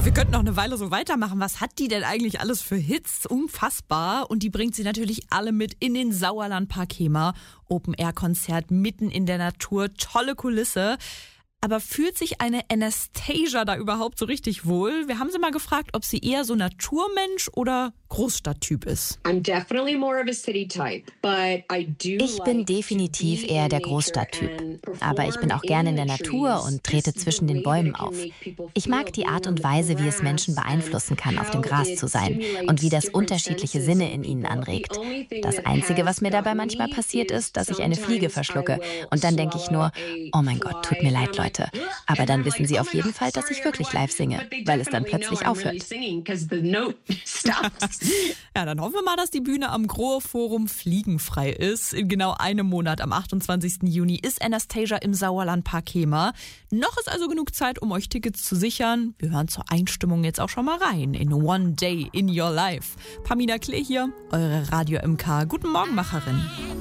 Wir könnten noch eine Weile so weitermachen. Was hat die denn eigentlich alles für Hits? Unfassbar. Und die bringt sie natürlich alle mit in den Sauerlandpark Hemer. Open-Air-Konzert mitten in der Natur. Tolle Kulisse. Aber fühlt sich eine Anastasia da überhaupt so richtig wohl? Wir haben sie mal gefragt, ob sie eher so Naturmensch oder Großstadttyp ist. Ich bin definitiv eher der Großstadttyp. Aber ich bin auch gerne in der Natur und trete zwischen den Bäumen auf. Ich mag die Art und Weise, wie es Menschen beeinflussen kann, auf dem Gras zu sein und wie das unterschiedliche Sinne in ihnen anregt. Das Einzige, was mir dabei manchmal passiert, ist, dass ich eine Fliege verschlucke. Und dann denke ich nur, oh mein Gott, tut mir leid, Leute. Aber dann wissen sie auf jeden Fall, dass ich wirklich live singe, weil es dann plötzlich aufhört. Ja, dann hoffen wir mal, dass die Bühne am Grohe Forum fliegenfrei ist. In genau einem Monat, am 28. Juni, ist Anastasia im Sauerlandpark Hemer. Noch ist also genug Zeit, um euch Tickets zu sichern. Wir hören zur Einstimmung jetzt auch schon mal rein in One Day in Your Life. Pamina Klee hier, eure Radio MK. Guten Morgen, Macherin.